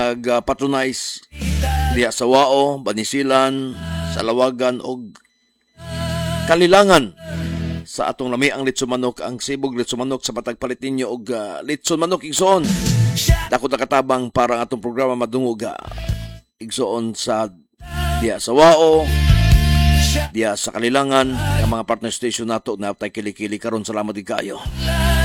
nag-patronize diya sa Wao, Banisilan, Salawagan o Kalilangan sa atong lamiang litson manok, ang sibog litson manok sa patagpalit ninyo og litson manok igsoon. Dako na katabang para ang atong programa madungog igsoon sa diya sa Wao, diya sa Kalilangan, ang mga partner station nato na tay kilikili karon. Salamat kayo.